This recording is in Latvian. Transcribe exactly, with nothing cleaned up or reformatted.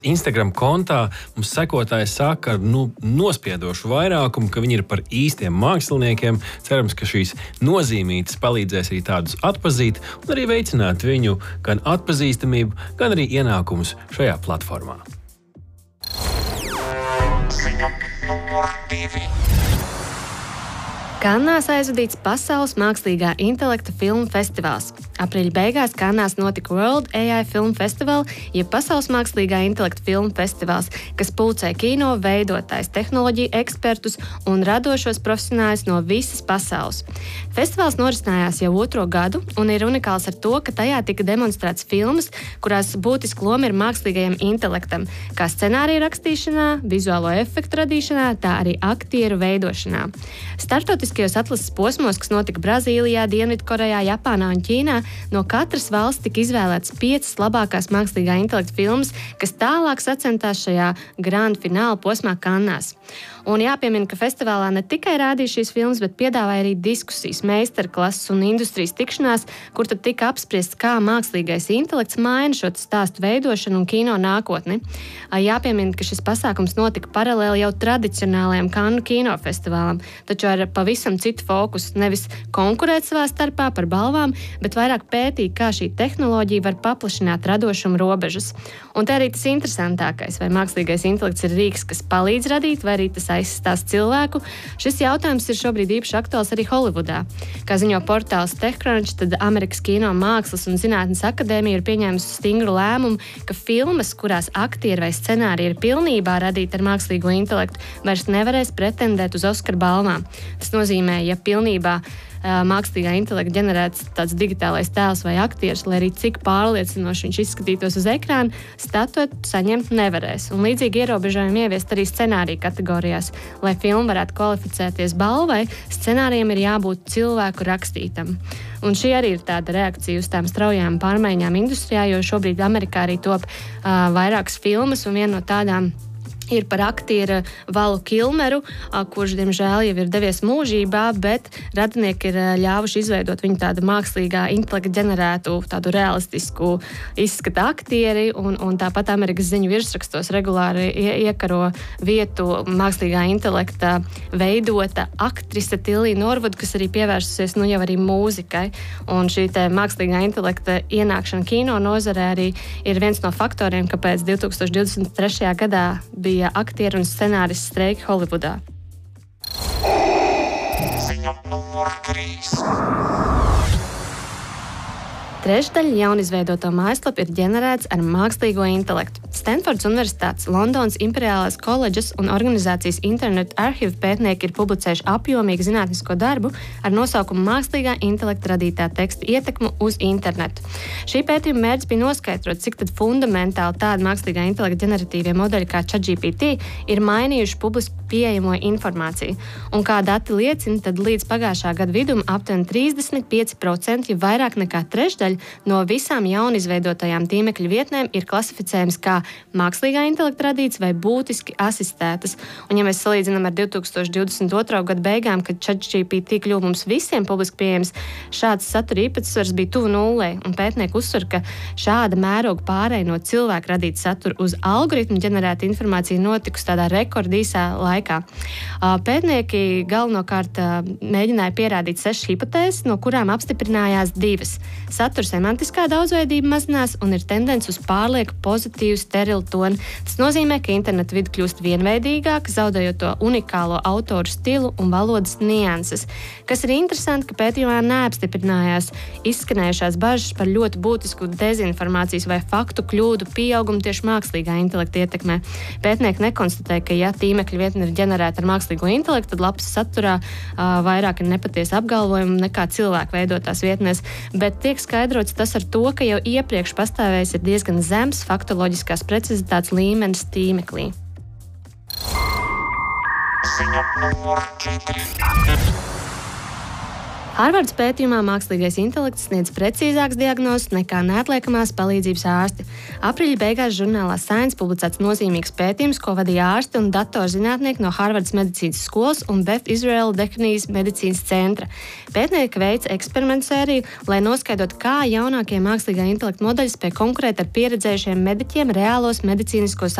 Instagram kontā mums sekotāji saka ar nu, nospiedošu vairākumu, ka viņi ir par īstiem māksliniekiem. Cerams, ka šīs nozīmītes palīdzēs arī tādus atpazīt un arī veicināt viņu gan atpazīstamību, gan arī ienākumus šajā platformā. Ziņa numur divi. Kannās aizvadīts pasaules mākslīgā intelekta filmu festivāls. Aprīļa beigās Kannās notika World A I Film Festival, jeb pasaules mākslīgā intelekta filmu festivāls, kas pulcē kino veidotājs, tehnoloģiju ekspertus un radošos profesionāļus no visas pasaules. Festivāls norisinājās jau otro gadu un ir unikāls ar to, ka tajā tika demonstrēts filmas, kurās būtiski loma ir mākslīgajam intelektam, kā scenārija rakstīšanā, vizuālo efektu radīšanā, tā arī aktieru veidošanā. Startautiskajos atlases posmos, kas notika Brazīlijā, Dienvidkorejā, Japānā un Ķīnā, no katras valsts tika izvēlētas piecas labākās mākslīgā intelekta filmas, kas tālāk sacentās šajā grand fināla posmā Kannās. Un jāpiemina, ka festivālā ne tikai rādīja šīs filmas, bet piedāvāja arī diskusijas, meistarklases un industrijas tikšanās, kur tad tika apspriests, kā mākslīgais intelekts maina šo stāstu veidošanu un kino nākotni. Jāpiemina, ka šis pasākums notika paralēli jau tradicionālajam Kannu kinofestivālam, taču ar pavisam citu fokusu, nevis konkurēt savā starpā par balvām, bet vairāk pētīt, kā šī tehnoloģija var paplašināt radošumu robežas. Un te arī tas interesantākais, vai mākslīgais intelekts ir rīks, kas palīdz radīt, vai arī tas aizstās cilvēku. Šis jautājums ir šobrīd īpaši aktuāls arī Holivudā. Kā ziņo portāls TechCrunch, tad Amerikas Kino mākslas un zinātnes akadēmija ir pieņēmusi stingru lēmumu, ka filmas, kurās aktieri vai scenāriji ir pilnībā radīti ar mākslīgo intelektu, vairs nevarēs pretendēt uz Oskara balvām. Tas nozīmē, ja pilnībā mākslīgā intelekta ģenerēts tāds digitālais tēls vai aktieris, lai arī cik pārliecinoši viņš izskatītos uz ekrāna, statuetu saņemt nevarēs. Un līdzīgi ierobežojumi ieviest arī scenāriju kategorijās. Lai filma varētu kvalificēties balvai, scenārijam ir jābūt cilvēku rakstītam. Un šī arī ir tāda reakcija uz tām straujām pārmaiņām industrijā, jo šobrīd Amerikā arī top uh, vairākas filmas, un viena no tādām ir par aktieru Valu Kilmeru, kurš, diemžēl, jau ir devies mūžībā, bet radinieki ir ļāvuši izveidot viņu tādu mākslīgā intelekta ģenerētu, tādu realistisku izskata aktieri, un, un tāpat Amerikas ziņu virsrakstos regulāri iekaro vietu mākslīgā intelekta veidota aktrise Tilija Norvuda, kas arī pievērsusies nu jau arī mūzikai. Un šī te mākslīgā intelekta ienākšana kino nozarē arī ir viens no faktoriem, kāpēc divtūkstoš divdesmit trešajā gadā bija aktieru un scenāristu streiki Holivudā. Ziņa numur trīs. Trešdaļa jaunizveidoto mājaslapu ir ģenerēts ar mākslīgo intelektu. Stanfordas Universitātes, Londonas Imperiālās koledžas un organizācijas Internet Archive pētnieki ir publicējuši apjomīgu zinātnisko darbu ar nosaukumu Mākslīgā intelekta radītā teksta ietekmu uz internetu. Šī pētījuma mērķis bija noskaidrot, cik tad fundamentāli tādi mākslīgā intelekta ģeneratīvie modeļi kā ChatGPT ir mainījuši publiski pieejamo informāciju. Un kā dati liecina, tad līdz pagājušā gada vidum aptuveni trīsdesmit pieci procenti, ja vairāk nekā trešdaļa no visām jaunizveidotajām tīmekļa vietnēm ir klasificējams kā mākslīgā intelekta radīts vai būtiski asistētas. Un ja mēs salīdzinām ar divtūkstoš divdesmit otro gadu beigām, kad ChatGPT kļuva mums visiem publiski pieejams, šāds satura īpatsvars bija tuvu nullei. Un pētnieki uzsver, ka šāda mēroga pārēja no cilvēka radīta satura uz algoritmu ģenerētu informāciju notikusi tādā rekordīsā laikā. Pētnieki galvenokārt mēģināja pierādīt sešas hipotēzes, no kurām apstiprinājās divas. Satura semantiskā daudzveidība mazinās un ir tendence uz pārlieku pozitīvu sterilu tonu. Tas nozīmē, ka interneta vide kļūst vienveidīgāka, zaudējot to unikālo autoru stilu un valodas nianses. Kas ir interesanti, ka pētījumā neapstiprinājās izskanējušās bažas par ļoti būtisku dezinformācijas vai faktu kļūdu pieaugumu tieši mākslīgā intelekta ietekmē. Pētnieki nekonstatē, ka ja tīmekļa vietne ir ģenerēta ar mākslīgo intelektu, tad lapas saturā uh, vairāk ir nepatiesi apgalvojumi nekā cilvēku veidotās vietnēs, bet tiek skaidrots tas ar to, ka jau iepriekš pastāvējis ir diezgan zems faktoloģiskās precizitātes līmenis tīmeklī. Ziņa numur četri. Harvardas pētījumā mākslīgais intelekts sniedz precīzākas diagnozes nekā neatliekamās palīdzības ārsti. Aprīļa beigās žurnālā Science publicēts nozīmīgs pētījums, ko vadīja ārsti un datorzinātnieki no Harvardas medicīnas skolas un Beth Israel Deaconijas medicīnas centra. Pētnieki veica eksperimentu sēriju, lai noskaidrotu, kā jaunākie mākslīgā intelekta modeļi spēj konkurēt ar pieredzējušiem mediķiem reālos medicīniskos